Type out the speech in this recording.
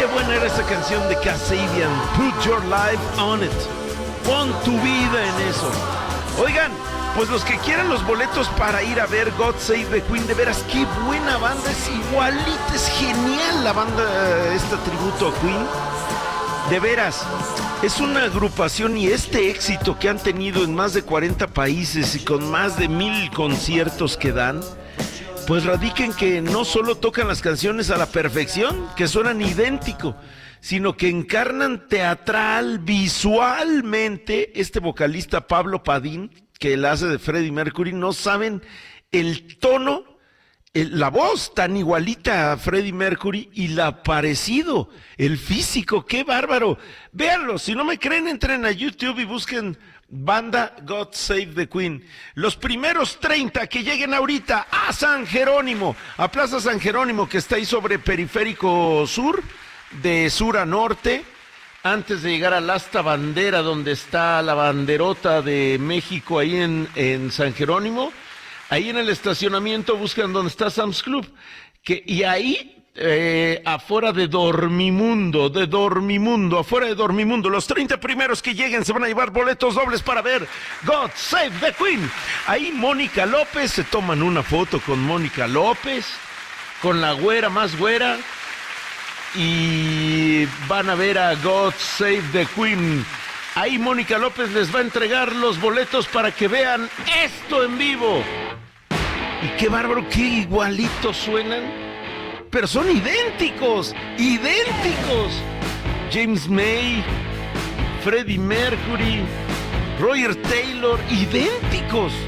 buena era esa canción de Kasabian, Put Your Life on It. Pon tu vida en eso. Oigan, pues los que quieran los boletos para ir a ver God Save the Queen, de veras, qué buena banda, es igualita, es genial la banda, este tributo a Queen. De veras, es una agrupación y este éxito que han tenido en más de 40 países y con más de 1000 conciertos que dan, pues radica en que no solo tocan las canciones a la perfección, que suenan idéntico, sino que encarnan teatral, visualmente, este vocalista Pablo Padín, que la hace de Freddie Mercury, no saben el tono, la voz tan igualita a Freddie Mercury y la parecido, el físico, qué bárbaro. Véanlo, si no me creen, entren a YouTube y busquen banda God Save the Queen. Los primeros 30 que lleguen ahorita a San Jerónimo, a Plaza San Jerónimo, que está ahí sobre Periférico Sur, de sur a norte, antes de llegar al Asta Bandera, donde está la banderota de México, ahí en San Jerónimo. Ahí en el estacionamiento buscan donde está Sam's Club. Y ahí, afuera de Dormimundo, afuera de Dormimundo, los 30 primeros que lleguen se van a llevar boletos dobles para ver God Save the Queen. Ahí Mónica López, se toman una foto con Mónica López, con la güera más güera, y van a ver a God Save the Queen. Ahí Mónica López les va a entregar los boletos para que vean esto en vivo. Y qué bárbaro, qué igualitos suenan. Pero son idénticos. James May, Freddie Mercury, Roger Taylor, idénticos.